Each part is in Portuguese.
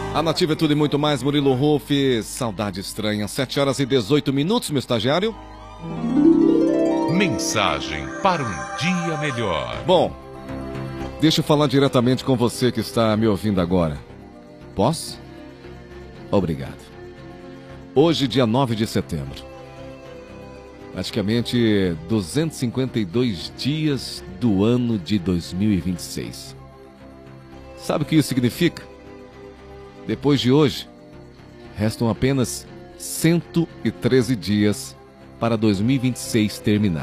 A Nativa é tudo e muito mais. Murilo Ruff, Saudade Estranha. 7 horas e 18 minutos, meu estagiário. Mensagem para um dia melhor. Bom, deixa eu falar diretamente com você que está me ouvindo agora. Posso? Obrigado. Hoje, dia 9 de setembro. Praticamente 252 dias do ano de 2026. Sabe o que isso significa? Depois de hoje, restam apenas 113 dias para 2026 terminar.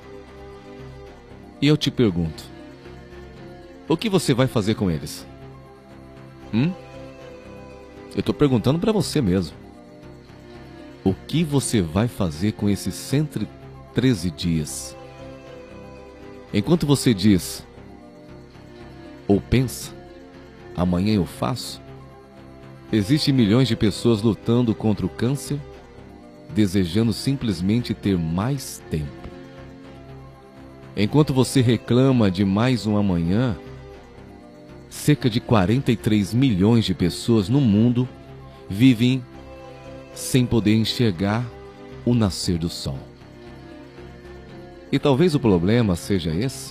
E eu te pergunto, o que você vai fazer com eles? Eu estou perguntando para você mesmo. O que você vai fazer com esses 113 dias? Enquanto você diz, ou pensa, amanhã eu faço, existem milhões de pessoas lutando contra o câncer, desejando simplesmente ter mais tempo. Enquanto você reclama de mais um amanhã, cerca de 43 milhões de pessoas no mundo vivem sem poder enxergar o nascer do sol. E talvez o problema seja esse.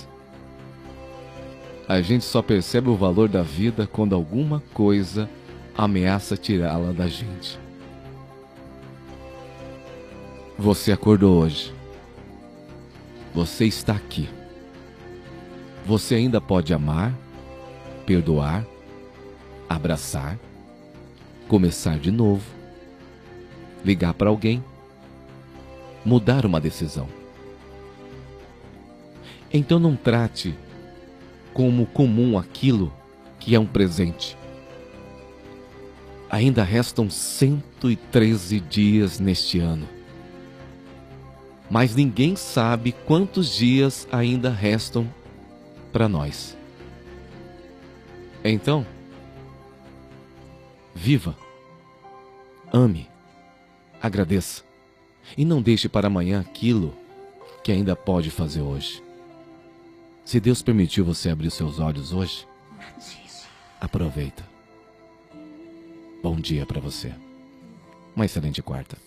A gente só percebe o valor da vida quando alguma coisa ameaça tirá-la da gente. Você acordou hoje. Você está aqui. Você ainda pode amar, perdoar, abraçar, começar de novo, ligar para alguém, mudar uma decisão. Então não trate como comum aquilo que é um presente. Ainda restam 113 dias neste ano. Mas ninguém sabe quantos dias ainda restam para nós. Então, viva, ame, agradeça e não deixe para amanhã aquilo que ainda pode fazer hoje. Se Deus permitiu você abrir seus olhos hoje, aproveita. Bom dia para você. Uma excelente quarta.